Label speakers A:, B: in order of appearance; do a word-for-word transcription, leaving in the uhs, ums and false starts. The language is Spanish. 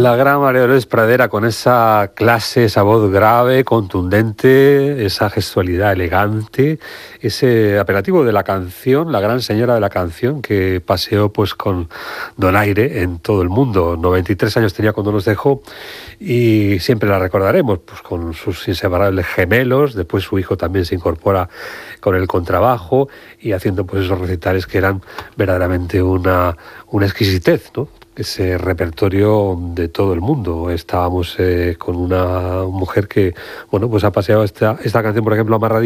A: La gran María Dolores Pradera, con esa clase, esa voz grave, contundente, esa gestualidad elegante, ese apelativo de la canción, la gran señora de la canción, que paseó pues con donaire en todo el mundo. noventa y tres años tenía cuando nos dejó y siempre la recordaremos pues con sus inseparables gemelos. Después su hijo también se incorpora con el contrabajo y haciendo pues esos recitales que eran verdaderamente una, una exquisitez, ¿no? Ese repertorio de todo el mundo. Estábamos eh, con una mujer que, bueno, pues ha paseado esta, esta canción, por ejemplo, amarradita